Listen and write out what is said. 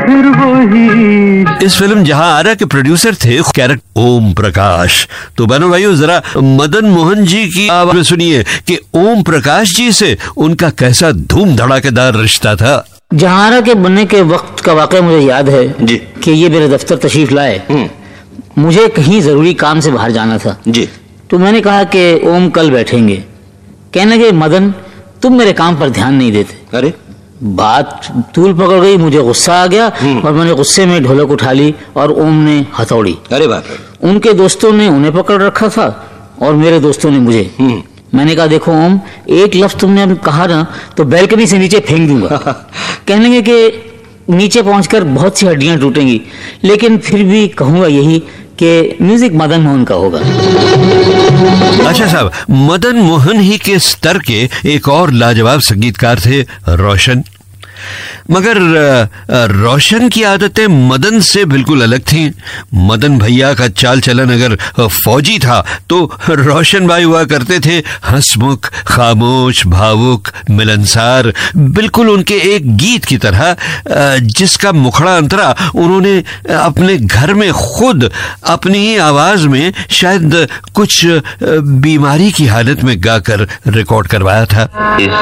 फिर वही। इस फिल्म जहां आरा के प्रोड्यूसर थे कैरेक्टर ओम प्रकाश। तो बहनों भाइयों, जरा मदन मोहन जी की आवाज में सुनिए कि ओम प्रकाश जी से उनका कैसा धूम धड़ाकेदार रिश्ता था। जहां के बनने के वक्त का वाकया मुझे याद है जी कि ये मेरे दफ्तर तशरीफ लाए। मुझे कहीं जरूरी काम से बाहर जाना था जी। तो मैंने कहा कि ओम कल बैठेंगे। कहने लगे मदन तुम मेरे काम पर ध्यान नहीं देते। अरे बात तूल पकड़ गई, मुझे गुस्सा आ गया और मैंने गुस्से में ढोलक उठा ली और ओम ने हथौड़ी। अरे बाप रे। उनके दोस्तों ने उन्हें पकड़ रखा था और मेरे दोस्तों ने मुझे। मैंने कहा देखो ओम, एक लफ्ज तुमने अब कहा ना तो बैल्कनी से नीचे फेंक दूंगा। कहने लगे कि नीचे पहुंचकर बहुत सी हड्डियां टूटेंगी, लेकिन फिर भी कहूंगा यही कि म्यूजिक मदन मोहन का होगा। अच्छा साहब, मदन मोहन ही के स्तर के एक और लाजवाब संगीतकार थे रोशन। मगर रोशन की आदतें मदन से बिल्कुल अलग थीं। मदन भैया का चाल चलन अगर फौजी था तो रोशन भाई हुआ करते थे हंसमुख, खामोश, भावुक, मिलनसार, बिल्कुल उनके एक गीत की तरह, जिसका मुखड़ा अंतरा उन्होंने अपने घर में खुद अपनी ही आवाज में शायद कुछ बीमारी की हालत में गाकर रिकॉर्ड करवाया था।